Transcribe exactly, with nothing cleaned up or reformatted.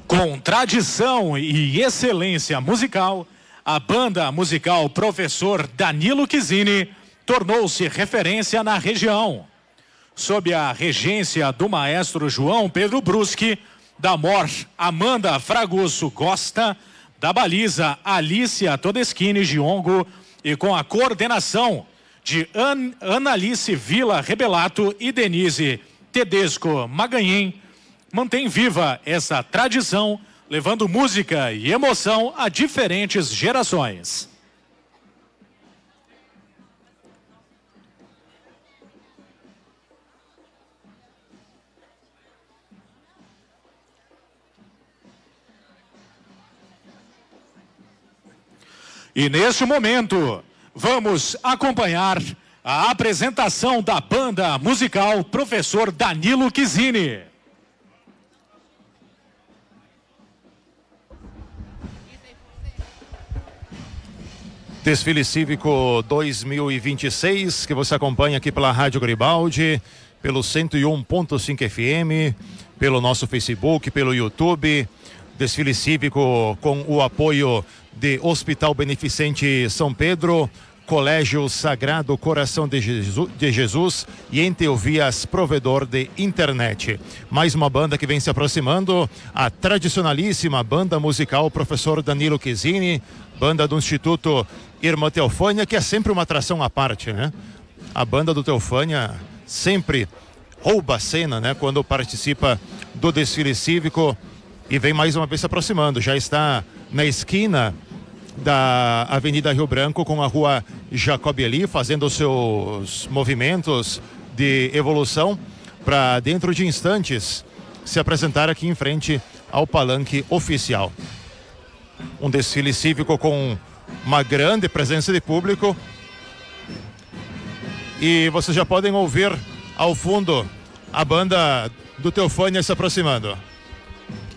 Com tradição e excelência musical, a banda musical Professor Danilo Chizini tornou-se referência na região. Sob a regência do maestro João Pedro Bruschi, da Mor Amanda Fragoso Costa, da baliza Alicia Todeschini Giongo e com a coordenação de An Analice Vila Rebelato e Denise Tedesco Maganhem, mantém viva essa tradição, levando música e emoção a diferentes gerações. E neste momento, vamos acompanhar a apresentação da banda musical Professor Danilo Chizini. Desfile Cívico dois mil e vinte e seis, que você acompanha aqui pela Rádio Garibaldi, pelo cento e um ponto cinco F M, pelo nosso Facebook, pelo YouTube. Desfile Cívico com o apoio de Hospital Beneficente São Pedro, Colégio Sagrado Coração de Jesus, de Jesus e Entelvias, provedor de internet. Mais uma banda que vem se aproximando, a tradicionalíssima banda musical Professor Danilo Chizini, banda do Instituto Irmã Teofânia, que é sempre uma atração à parte, né? A banda do Teofânia sempre rouba a cena, né? Quando participa do desfile cívico e vem mais uma vez se aproximando. Já está na esquina da Avenida Rio Branco com a Rua Jacob Eli, fazendo os seus movimentos de evolução para dentro de instantes se apresentar aqui em frente ao palanque oficial. Um desfile cívico com uma grande presença de público e vocês já podem ouvir ao fundo a banda do Teofânia se aproximando.